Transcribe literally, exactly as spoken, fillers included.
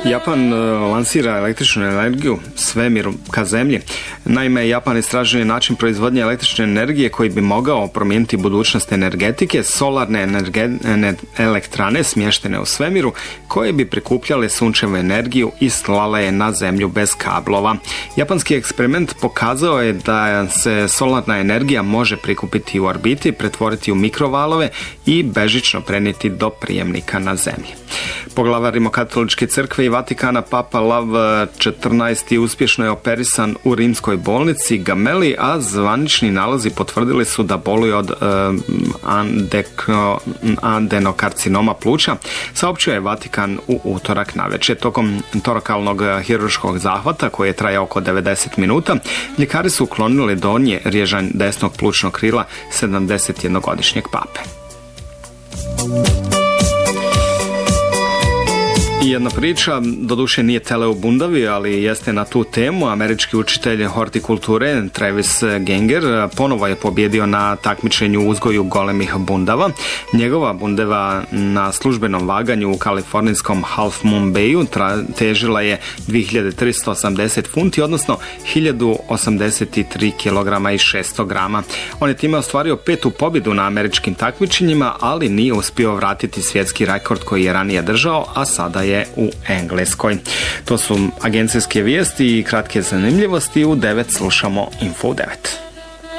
Japan lansira električnu energiju svemiru ka zemlji. Naime, Japan istražuje način proizvodnje električne energije koji bi mogao promijeniti budućnost energetike, solarne energe, elektrane smještene u svemiru koje bi prikupljale sunčevu energiju i slale je na zemlju bez kablova. Japanski eksperiment pokazao je da se solarna energija može prikupiti u orbiti, pretvoriti u mikrovalove i bežično prenijeti do prijemnika na zemlji. Poglavar Rimokatoličke crkve i Vatikana Papa Lav četrnaesti uspješno je operisan u rimskoj bolnici Gemelli, a zvanični nalazi potvrdili su da boluje od uh, adenokarcinoma pluća, saopćio je Vatikan u utorak navečer. Tokom torakalnog hirurškog zahvata, koji je trajao oko devedeset minuta, ljekari su uklonili donje rježanj desnog plućnog krila sedamdesetjednogodišnjeg pape. I jedna priča, doduše nije tele u bundavi, ali jeste na tu temu. Američki učitelj hortikulture Travis Genger ponovo je pobjedio na takmičenju u uzgoju golemih bundava. Njegova bundeva na službenom vaganju u kalifornijskom Half Moon Bayu težila je dvije hiljade tristo osamdeset funti, odnosno hiljadu osamdeset tri kilograma i šesto grama. On je time ostvario petu pobjedu na američkim takmičenjima, ali nije uspio vratiti svjetski rekord koji je ranije držao, a sada je u Engleskoj. To su agencijske vijesti i kratke zanimljivosti. U devet slušamo Info u devet.